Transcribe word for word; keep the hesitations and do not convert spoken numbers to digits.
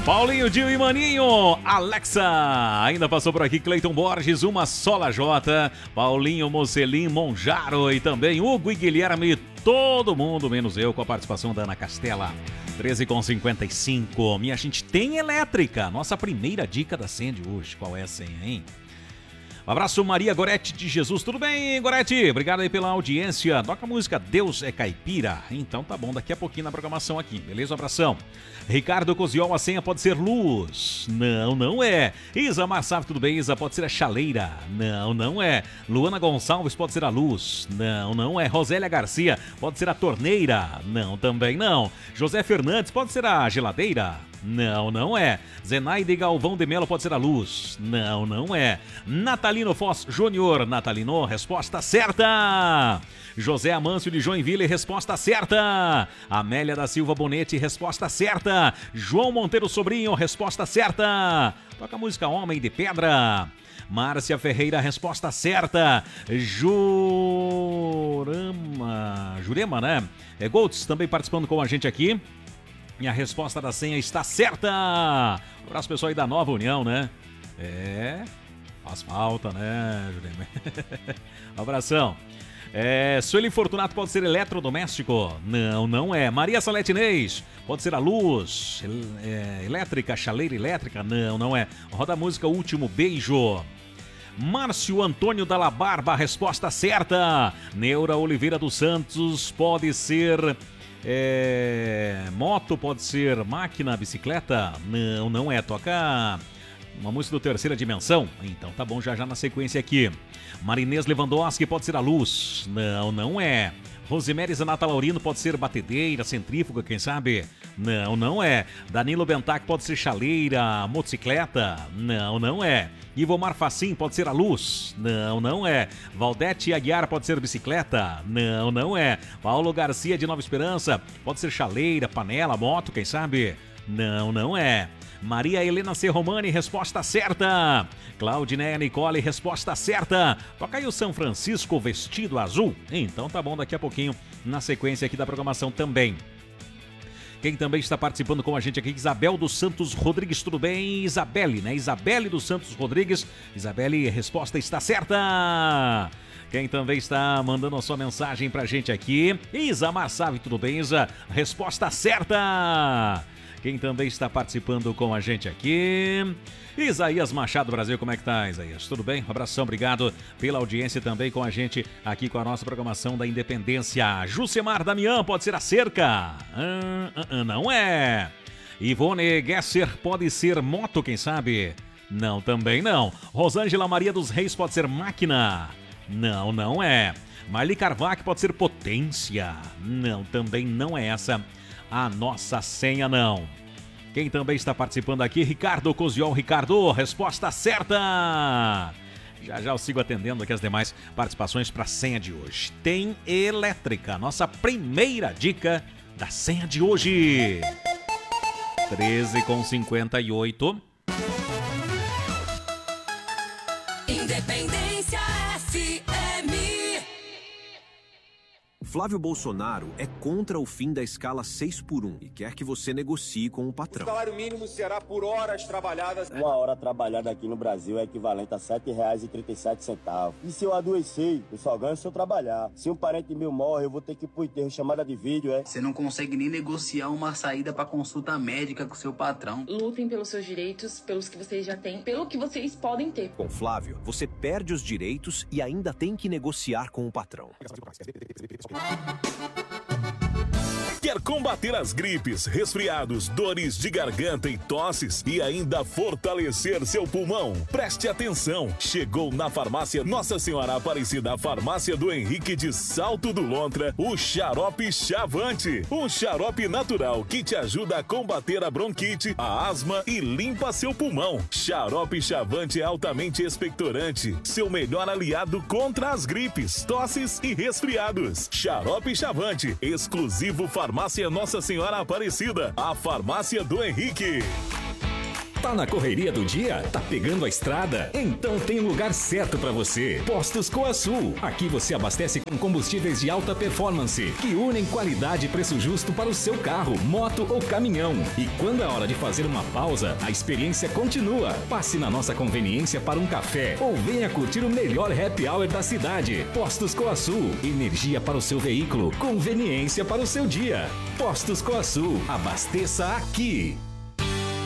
Paulinho, Dio e Maninho, Alexa, ainda passou por aqui Cleiton Borges, uma sola J, Paulinho, Mocelim, Monjaro e também Hugo e Guilherme, todo mundo menos eu, com a participação da Ana Castela. treze e cinquenta e cinco, minha gente, tem elétrica, nossa primeira dica da senha de hoje. Qual é a senha, hein? Um abraço, Maria Gorete de Jesus. Tudo bem, Gorete? Obrigado aí pela audiência. Toca a música Deus é Caipira. Então tá bom, daqui a pouquinho na programação aqui. Beleza? Um abração. Ricardo Coziol, a senha pode ser luz. Não, não é. Isa Marçal, tudo bem, Isa? Pode ser a chaleira. Não, não é. Luana Gonçalves, pode ser a luz. Não, não é. Rosélia Garcia, pode ser a torneira. Não, também não. José Fernandes, pode ser a geladeira. Não, não é. Zenaide Galvão de Melo, pode ser a luz. Não, não é. Natalino Foz Júnior, Natalino, resposta certa. José Amâncio de Joinville, resposta certa. Amélia da Silva Bonete, resposta certa. João Monteiro Sobrinho, resposta certa. Toca a música Homem de Pedra. Márcia Ferreira, resposta certa. Jurama, Jurema, né? É Goltz também participando com a gente aqui. E a resposta da senha está certa. Um abraço, pessoal aí da Nova União, né? É, faz falta, né, Jurema? Um abração. É, Sueli Fortunato, pode ser eletrodoméstico? Não, não é. Maria Salete Inês, pode ser a luz, é, elétrica, chaleira elétrica? Não, não é. Roda a música Último Beijo. Márcio Antônio Dalla Barba, resposta certa. Neura Oliveira dos Santos, pode ser... É, moto, pode ser máquina, bicicleta? Não, não é. Toca uma música do Terceira Dimensão? Então tá bom, já já na sequência aqui. Marinês Lewandowski, pode ser a luz? Não, não é. Rosemary Zanata Laurino, pode ser batedeira, centrífuga, quem sabe? Não, não é. Danilo Bentac, pode ser chaleira, motocicleta? Não, não é. Ivomar Facim, pode ser a luz? Não, não é. Valdete Aguiar, pode ser bicicleta? Não, não é. Paulo Garcia de Nova Esperança, pode ser chaleira, panela, moto, quem sabe? Não, não é. Maria Helena C. Romani, resposta certa. Claudineia Nicole, resposta certa. Toca aí o São Francisco Vestido Azul. Então tá bom, daqui a pouquinho na sequência aqui da programação também. Quem também está participando com a gente aqui, Isabel dos Santos Rodrigues, tudo bem? Isabelle, né? Isabelle dos Santos Rodrigues. Isabelle, resposta está certa. Quem também está mandando a sua mensagem pra gente aqui, Isa Marçave, tudo bem, Isa? Resposta certa. Quem também está participando com a gente aqui, Isaías Machado Brasil, como é que tá, Isaías? Tudo bem? Um abração, obrigado pela audiência também com a gente aqui com a nossa programação da Independência. Jucemar Damião, pode ser a cerca? Ah, ah, ah, não é. Ivone Gesser, pode ser moto, quem sabe? Não, também não. Rosângela Maria dos Reis, pode ser máquina? Não, não é. Marli Carvac, pode ser potência? Não, também não é essa a nossa senha, não. Quem também está participando aqui, Ricardo Coziol. Ricardo, resposta certa. Já já eu sigo atendendo aqui as demais participações para a senha de hoje. Tem elétrica, nossa primeira dica da senha de hoje. treze e cinquenta e oito. Independência F M. Flávio Bolsonaro é contra o fim da escala seis por um e quer que você negocie com o patrão. O salário mínimo será por horas trabalhadas. Uma hora trabalhada aqui no Brasil é equivalente a sete reais e trinta e sete centavos. E se eu adoecer, eu só ganho se eu trabalhar. Se um parente meu morre, eu vou ter que ir pro enterro, chamada de vídeo, é? Você não consegue nem negociar uma saída pra consulta médica com seu patrão. Lutem pelos seus direitos, pelos que vocês já têm, pelo que vocês podem ter. Com Flávio, você perde os direitos e ainda tem que negociar com o patrão. Quer combater as gripes, resfriados, dores de garganta e tosses e ainda fortalecer seu pulmão? Preste atenção! Chegou na farmácia Nossa Senhora Aparecida, farmácia do Henrique de Salto do Lontra, o xarope Chavante. Um xarope natural que te ajuda a combater a bronquite, a asma e limpa seu pulmão. Xarope Chavante é altamente expectorante, seu melhor aliado contra as gripes, tosses e resfriados. Xarope Chavante, exclusivo farmácia Nossa Senhora Aparecida, a farmácia do Henrique. Tá na correria do dia? Tá pegando a estrada? Então tem um lugar certo para você. Postos Coasul. Aqui você abastece com combustíveis de alta performance, que unem qualidade e preço justo para o seu carro, moto ou caminhão. E quando é hora de fazer uma pausa, a experiência continua. Passe na nossa conveniência para um café ou venha curtir o melhor happy hour da cidade. Postos Coasul. Energia para o seu veículo, conveniência para o seu dia. Postos Coasul. Abasteça aqui.